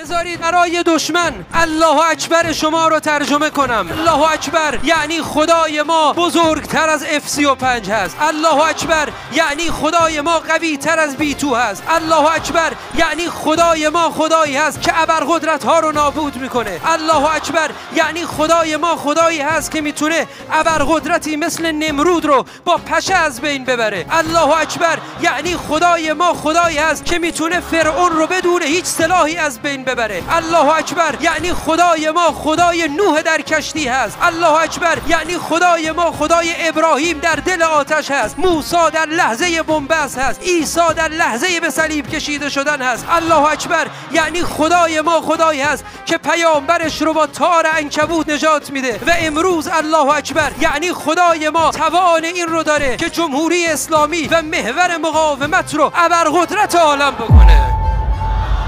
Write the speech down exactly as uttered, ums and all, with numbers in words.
بذارید برای دشمن الله اکبر شما رو ترجمه کنم. الله اکبر یعنی خدای ما بزرگتر از اف سی و پنج هست. الله اکبر یعنی خدای ما قوی تر از بی تو هست. الله اکبر یعنی خدای ما خدایی هست که ابرقدرت ها رو نابود میکنه. الله اکبر یعنی خدای ما خدایی هست که میتونه ابرقدرتی مثل نمرود رو با پشه از بین ببره. الله اکبر یعنی خدای ما خدایی هست که میتونه فرعون رو بدون هیچ سلاحی از بین ببره. الله اکبر یعنی خدای ما خدای نوح در کشتی هست. الله اکبر یعنی خدای ما خدای ابراهیم در دل آتش هست. موسی در لحظه بنبست هست. عیسی در لحظه به صلیب کشیده شدن هست. الله اکبر یعنی خدای ما خدایی هست که پیامبرش رو با تار عنکبوت نجات میده. و امروز الله اکبر یعنی خدای ما توان این رو داره که جمهوری اسلامی و محور مقاومت رو ابرقدرت عالم بکنه.